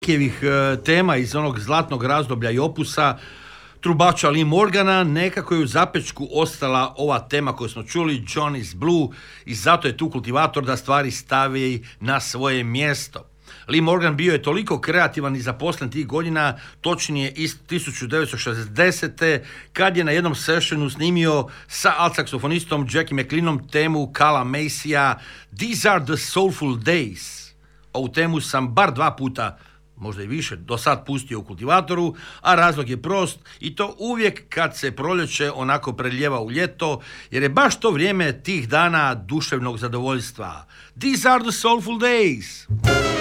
tema iz onog zlatnog razdoblja i opusa trubača Lee Morgana, nekako je u zapečku ostala ova tema koju smo čuli, John is Blue, i zato je tu kultivator da stvari stavi na svoje mjesto. Lee Morgan bio je toliko kreativan i zaposlen tih godina, točnije iz 1960. kad je na jednom sessionu snimio sa alt-saksofonistom Jackie McLeanom temu Cala Maceya These are the soulful days. Ovu temu sam bar 2 puta, možda i više, do sad pustio u kultivatoru, a razlog je prost i to uvijek kad se proljeće onako preljeva u ljeto, jer je baš to vrijeme tih dana duševnog zadovoljstva. These are the soulful days.